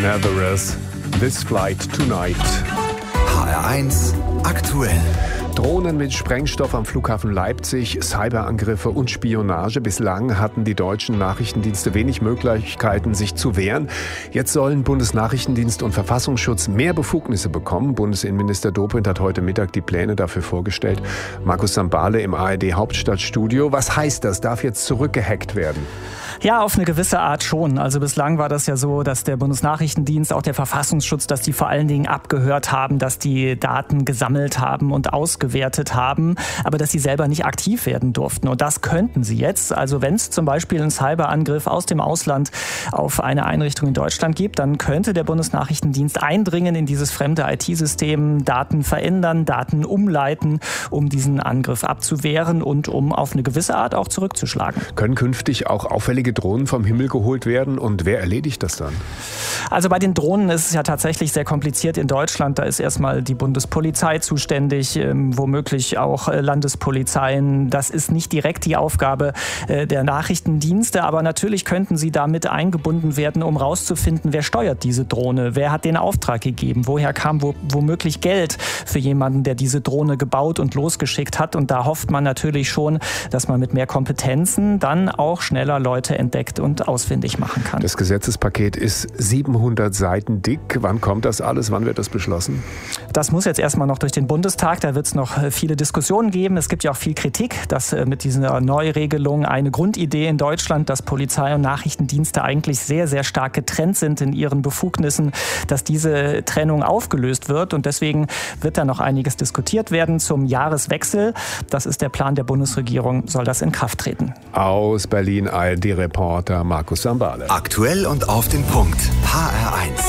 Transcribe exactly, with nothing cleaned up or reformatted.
Nazareth, This Flight Tonight. H R eins aktuell. Drohnen mit Sprengstoff am Flughafen Leipzig, Cyberangriffe und Spionage. Bislang hatten die deutschen Nachrichtendienste wenig Möglichkeiten, sich zu wehren. Jetzt sollen Bundesnachrichtendienst und Verfassungsschutz mehr Befugnisse bekommen. Bundesinnenminister Dobrindt hat heute Mittag die Pläne dafür vorgestellt. Markus Sambale im A R D Hauptstadtstudio. Was heißt das? Darf jetzt zurückgehackt werden? Ja, auf eine gewisse Art schon. Also bislang war das ja so, dass der Bundesnachrichtendienst, auch der Verfassungsschutz, dass die vor allen Dingen abgehört haben, dass die Daten gesammelt haben und ausgewertet haben, aber dass sie selber nicht aktiv werden durften. Und das könnten sie jetzt. Also wenn es zum Beispiel einen Cyberangriff aus dem Ausland auf eine Einrichtung in Deutschland gibt, dann könnte der Bundesnachrichtendienst eindringen in dieses fremde I T-System, Daten verändern, Daten umleiten, um diesen Angriff abzuwehren und um auf eine gewisse Art auch zurückzuschlagen. Können künftig auch auffällige Drohnen vom Himmel geholt werden und wer erledigt das dann? Also bei den Drohnen ist es ja tatsächlich sehr kompliziert in Deutschland. Da ist erstmal die Bundespolizei zuständig, ähm, womöglich auch äh, Landespolizeien. Das ist nicht direkt die Aufgabe äh, der Nachrichtendienste, aber natürlich könnten sie damit eingebunden werden, um rauszufinden, wer steuert diese Drohne, wer hat den Auftrag gegeben, woher kam wo, womöglich Geld für jemanden, der diese Drohne gebaut und losgeschickt hat. Und da hofft man natürlich schon, dass man mit mehr Kompetenzen dann auch schneller Leute entdeckt und ausfindig machen kann. Das Gesetzespaket ist siebenhundert Seiten dick. Wann kommt das alles? Wann wird das beschlossen? Das muss jetzt erstmal noch durch den Bundestag. Da wird es noch viele Diskussionen geben. Es gibt ja auch viel Kritik, dass mit dieser Neuregelung eine Grundidee in Deutschland, dass Polizei und Nachrichtendienste eigentlich sehr, sehr stark getrennt sind in ihren Befugnissen, dass diese Trennung aufgelöst wird. Und deswegen wird da noch einiges diskutiert werden. Zum Jahreswechsel, das ist der Plan der Bundesregierung, soll das in Kraft treten. Aus Berlin A R D-Reporter Markus Sambale. Aktuell und auf den Punkt. H R eins.